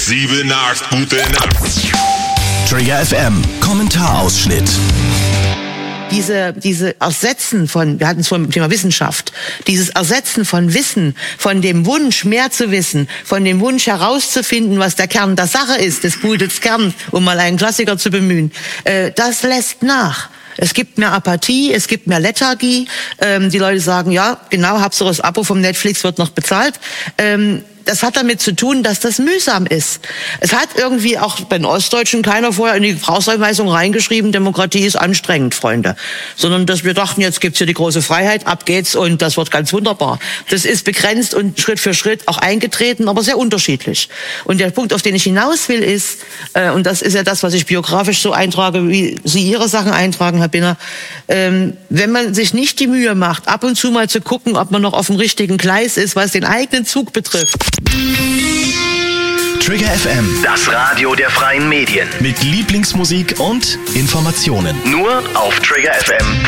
7, 8, gute Nacht. Trigger FM, Kommentarausschnitt. Diese Ersetzen von, wir hatten es vorhin mit dem Thema Wissenschaft, dieses Ersetzen von Wissen, von dem Wunsch, mehr zu wissen, von dem Wunsch herauszufinden, was der Kern der Sache ist, des Pudels Kern, um mal einen Klassiker zu bemühen, das lässt nach. Es gibt mehr Apathie, es gibt mehr Lethargie. Die Leute sagen, ja, genau, Hauptsache das Abo vom Netflix wird noch bezahlt. Das hat damit zu tun, dass das mühsam ist. Es hat irgendwie auch bei den Ostdeutschen keiner vorher in die Gebrauchsanweisung reingeschrieben, Demokratie ist anstrengend, Freunde. Sondern dass wir dachten, jetzt gibt's hier die große Freiheit, ab geht's und das wird ganz wunderbar. Das ist begrenzt und Schritt für Schritt auch eingetreten, aber sehr unterschiedlich. Und der Punkt, auf den ich hinaus will, ist, und das ist ja das, was ich biografisch so eintrage, wie Sie Ihre Sachen eintragen, Herr Binner, wenn man sich nicht die Mühe macht, ab und zu mal zu gucken, ob man noch auf dem richtigen Gleis ist, was den eigenen Zug betrifft. Trigger FM, Das Radio der freien Medien. mit Lieblingsmusik und Informationen. Nur auf triggerfm.de.